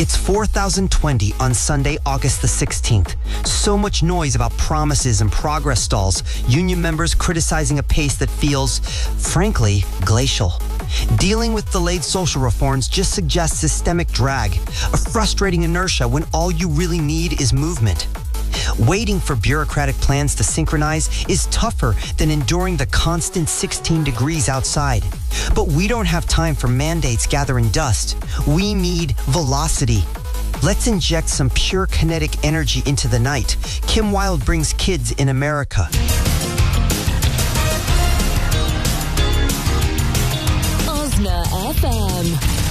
It's 4020 on Sunday, August the 16th. So much noise about promises and progress stalls. Union members criticizing a pace that feels, frankly, glacial. Dealing with delayed social reforms just suggests systemic drag, a frustrating inertia when all you really need is movement. Waiting for bureaucratic plans to synchronize is tougher than enduring the constant 16 degrees outside. But we don't have time for mandates gathering dust. We need velocity. Let's inject some pure kinetic energy into the night. Kim Wilde brings Kids in America. Osna FM.